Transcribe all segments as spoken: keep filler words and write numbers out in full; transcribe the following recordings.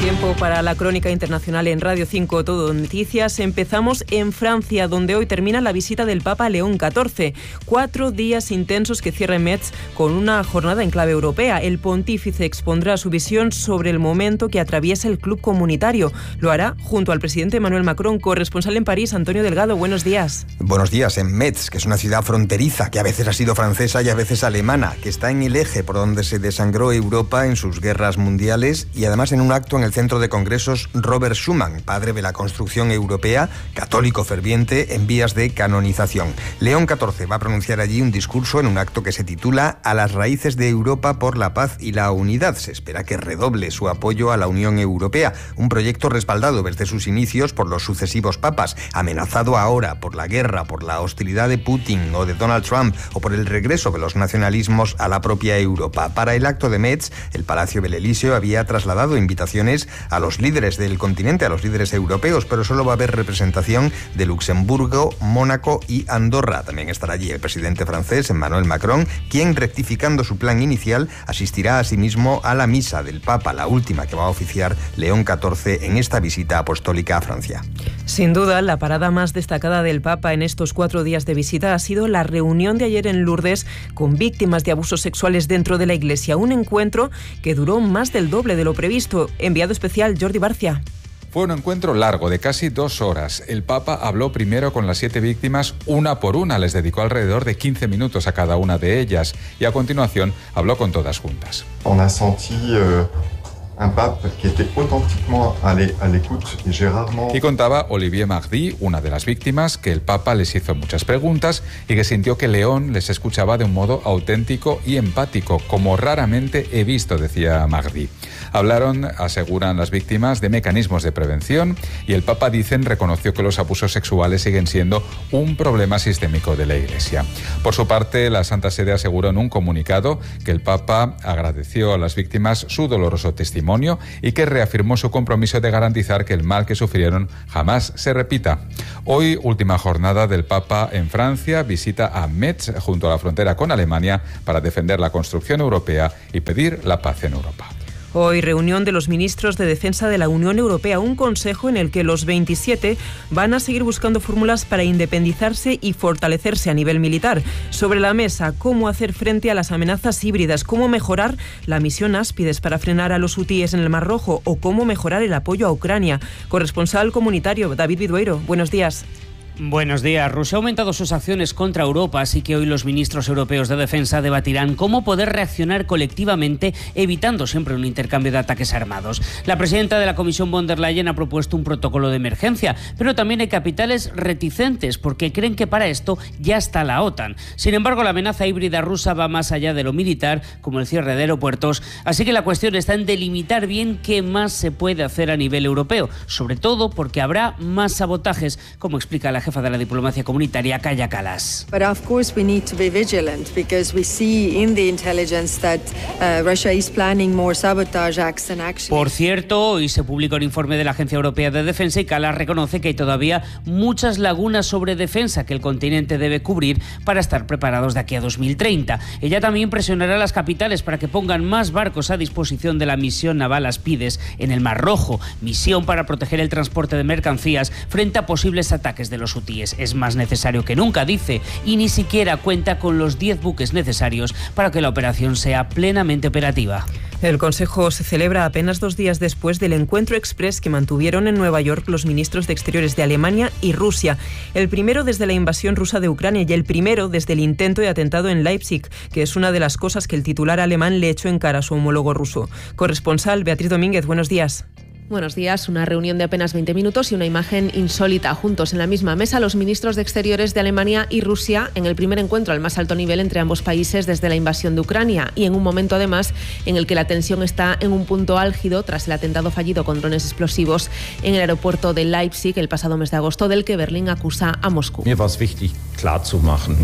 Tiempo para la crónica internacional en Radio cinco Todo Noticias. Empezamos en Francia, donde hoy termina la visita del Papa León catorce. Cuatro días intensos que cierra en Metz con una jornada en clave europea. El pontífice expondrá su visión sobre el momento que atraviesa el club comunitario. Lo hará junto al presidente Emmanuel Macron. Corresponsal en París, Antonio Delgado, buenos días. Buenos días. En Metz, que es una ciudad fronteriza, que a veces ha sido francesa y a veces alemana, que está en el eje por donde se desangró Europa en sus guerras mundiales, y además en un acto en el Centro de Congresos Robert Schuman, padre de la construcción europea, católico ferviente en vías de canonización. León catorce va a pronunciar allí un discurso en un acto que se titula A las raíces de Europa por la paz y la unidad. Se espera que redoble su apoyo a la Unión Europea, un proyecto respaldado desde sus inicios por los sucesivos papas, amenazado ahora por la guerra, por la hostilidad de Putin o de Donald Trump o por el regreso de los nacionalismos a la propia Europa. Para el acto de Metz, el Palacio del Elíseo había trasladado invitaciones a los líderes del continente, a los líderes europeos, pero solo va a haber representación de Luxemburgo, Mónaco y Andorra. También estará allí el presidente francés, Emmanuel Macron, quien, rectificando su plan inicial, asistirá asimismo a la misa del Papa, la última que va a oficiar León catorce en esta visita apostólica a Francia. Sin duda, la parada más destacada del Papa en estos cuatro días de visita ha sido la reunión de ayer en Lourdes con víctimas de abusos sexuales dentro de la Iglesia. Un encuentro que duró más del doble de lo previsto. Enviado especial Jordi Barcia. Fue un encuentro largo, de casi dos horas. El Papa habló primero con las siete víctimas, una por una. Les dedicó alrededor de quince minutos a cada una de ellas. Y a continuación habló con todas juntas. On a senti, uh... un pape que était authentiquement à l'écoute et j'ai rarement... Y contaba Olivier Mardy, una de las víctimas, que el Papa les hizo muchas preguntas y que sintió que León les escuchaba de un modo auténtico y empático, como raramente he visto, decía Mardy. Hablaron, aseguran las víctimas, de mecanismos de prevención y el Papa, dicen, reconoció que los abusos sexuales siguen siendo un problema sistémico de la Iglesia. Por su parte, la Santa Sede aseguró en un comunicado que el Papa agradeció a las víctimas su doloroso testimonio y que reafirmó su compromiso de garantizar que el mal que sufrieron jamás se repita. Hoy, última jornada del Papa en Francia, visita a Metz junto a la frontera con Alemania para defender la construcción europea y pedir la paz en Europa. Hoy reunión de los ministros de Defensa de la Unión Europea, un consejo en el que los veintisiete van a seguir buscando fórmulas para independizarse y fortalecerse a nivel militar. Sobre la mesa, cómo hacer frente a las amenazas híbridas, cómo mejorar la misión Áspides para frenar a los hutíes en el Mar Rojo o cómo mejorar el apoyo a Ucrania. Corresponsal comunitario David Vidueiro, buenos días. Buenos días. Rusia ha aumentado sus acciones contra Europa, así que hoy los ministros europeos de defensa debatirán cómo poder reaccionar colectivamente, evitando siempre un intercambio de ataques armados. La presidenta de la Comisión von der Leyen ha propuesto un protocolo de emergencia, pero también hay capitales reticentes porque creen que para esto ya está la OTAN. Sin embargo, la amenaza híbrida rusa va más allá de lo militar, como el cierre de aeropuertos, así que la cuestión está en delimitar bien qué más se puede hacer a nivel europeo, sobre todo porque habrá más sabotajes, como explica la jefa de la diplomacia comunitaria, Kaja Kallas. But of course we need to be vigilant because we see in the intelligence that uh, Russia is planning more sabotage acts and actions. Por cierto, hoy se publica un informe de la Agencia Europea de Defensa y Kallas reconoce que hay todavía muchas lagunas sobre defensa que el continente debe cubrir para estar preparados de aquí a dos mil treinta. Ella también presionará a las capitales para que pongan más barcos a disposición de la misión naval Áspides en el Mar Rojo, misión para proteger el transporte de mercancías frente a posibles ataques de los hutíes. Es más necesario que nunca, dice, y ni siquiera cuenta con los diez buques necesarios para que la operación sea plenamente operativa. El Consejo se celebra apenas dos días después del encuentro express que mantuvieron en Nueva York los ministros de Exteriores de Alemania y Rusia. El primero desde la invasión rusa de Ucrania y el primero desde el intento de atentado en Leipzig, que es una de las cosas que el titular alemán le echó en cara a su homólogo ruso. Corresponsal Beatriz Domínguez, buenos días. Buenos días. Una reunión de apenas veinte minutos y una imagen insólita. Juntos en la misma mesa, los ministros de Exteriores de Alemania y Rusia en el primer encuentro al más alto nivel entre ambos países desde la invasión de Ucrania y en un momento además en el que la tensión está en un punto álgido tras el atentado fallido con drones explosivos en el aeropuerto de Leipzig el pasado mes de agosto, del que Berlín acusa a Moscú. Mir war es wichtig, klar zu machen,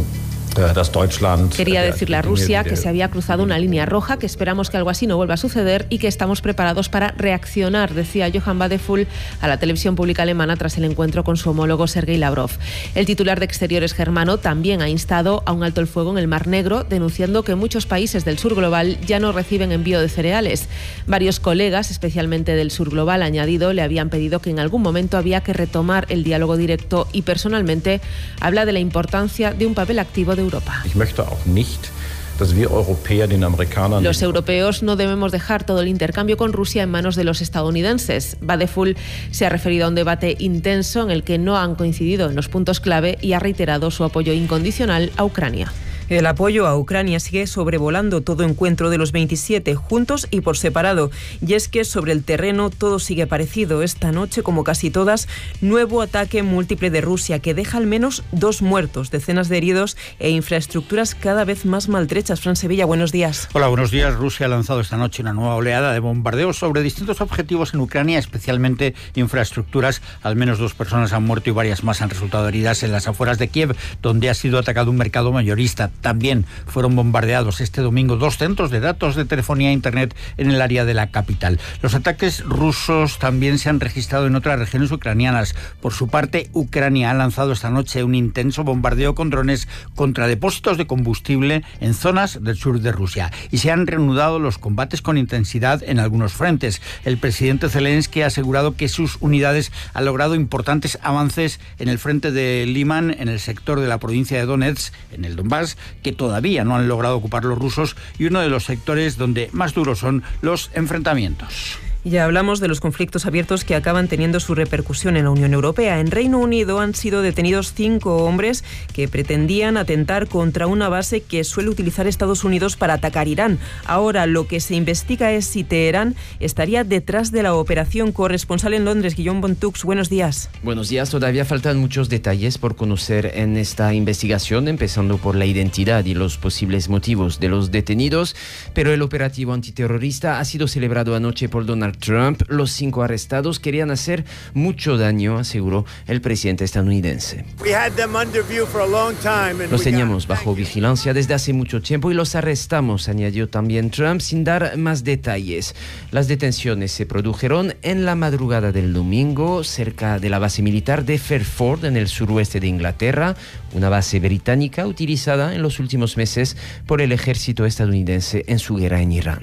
Quería decirle a Rusia que se había cruzado una línea roja, que esperamos que algo así no vuelva a suceder y que estamos preparados para reaccionar, decía Johann Wadephul a la televisión pública alemana tras el encuentro con su homólogo Sergei Lavrov. El titular de Exteriores germano también ha instado a un alto el fuego en el Mar Negro, denunciando que muchos países del sur global ya no reciben envío de cereales. Varios colegas, especialmente del sur global, ha añadido, le habían pedido que en algún momento había que retomar el diálogo directo y personalmente habla de la importancia de un papel activo de Europa. Los europeos no debemos dejar todo el intercambio con Rusia en manos de los estadounidenses. Wadephul se ha referido a un debate intenso en el que no han coincidido en los puntos clave y ha reiterado su apoyo incondicional a Ucrania. El apoyo a Ucrania sigue sobrevolando todo encuentro de los veintisiete, juntos y por separado. Y es que sobre el terreno todo sigue parecido. Esta noche, como casi todas, nuevo ataque múltiple de Rusia que deja al menos dos muertos, decenas de heridos e infraestructuras cada vez más maltrechas. Fran Sevilla, buenos días. Hola, buenos días. Rusia ha lanzado esta noche una nueva oleada de bombardeos sobre distintos objetivos en Ucrania, especialmente infraestructuras. Al menos dos personas han muerto y varias más han resultado heridas en las afueras de Kiev, donde ha sido atacado un mercado mayorista. También fueron bombardeados este domingo dos centros de datos de telefonía e internet en el área de la capital. Los ataques rusos también se han registrado en otras regiones ucranianas. Por su parte, Ucrania ha lanzado esta noche un intenso bombardeo con drones contra depósitos de combustible en zonas del sur de Rusia. Y se han reanudado los combates con intensidad en algunos frentes. El presidente Zelensky ha asegurado que sus unidades han logrado importantes avances en el frente de Liman, en el sector de la provincia de Donetsk, en el Donbass, que todavía no han logrado ocupar los rusos, y uno de los sectores donde más duros son los enfrentamientos. Ya hablamos de los conflictos abiertos que acaban teniendo su repercusión en la Unión Europea. En Reino Unido han sido detenidos cinco hombres que pretendían atentar contra una base que suele utilizar Estados Unidos para atacar Irán. Ahora lo que se investiga es si Teherán estaría detrás de la operación. Corresponsal en Londres, Guillaume Bontux, buenos días. Buenos días. Todavía faltan muchos detalles por conocer en esta investigación, empezando por la identidad y los posibles motivos de los detenidos. Pero el operativo antiterrorista ha sido celebrado anoche por Donald Trump. Los cinco arrestados querían hacer mucho daño, aseguró el presidente estadounidense. Los teníamos bajo vigilancia desde hace mucho tiempo y los arrestamos, añadió también Trump, sin dar más detalles. Las detenciones se produjeron en la madrugada del domingo cerca de la base militar de Fairford, en el suroeste de Inglaterra, una base británica utilizada en los últimos meses por el ejército estadounidense en su guerra en Irán.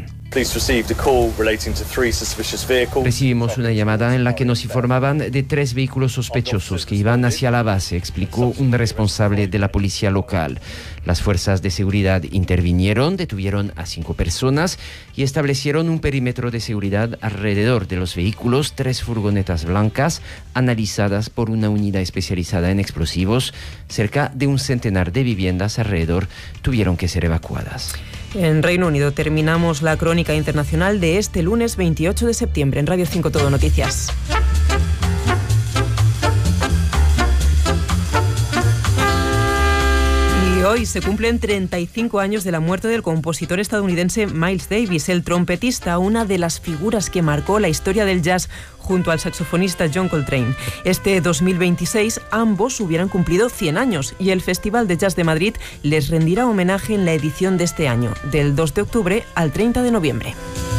Recibimos una llamada en la que nos informaban de tres vehículos sospechosos que iban hacia la base, explicó un responsable de la policía local. Las fuerzas de seguridad intervinieron, detuvieron a cinco personas y establecieron un perímetro de seguridad alrededor de los vehículos, tres furgonetas blancas analizadas por una unidad especializada en explosivos. Cerca de un centenar de viviendas alrededor tuvieron que ser evacuadas. En Reino Unido terminamos la crónica internacional de este lunes veintiocho de septiembre en Radio cinco Todo Noticias. Y hoy se cumplen treinta y cinco años de la muerte del compositor estadounidense Miles Davis, el trompetista, una de las figuras que marcó la historia del jazz junto al saxofonista John Coltrane. Este dos mil veintiséis ambos hubieran cumplido cien años y el Festival de Jazz de Madrid les rendirá homenaje en la edición de este año, del dos de octubre al treinta de noviembre.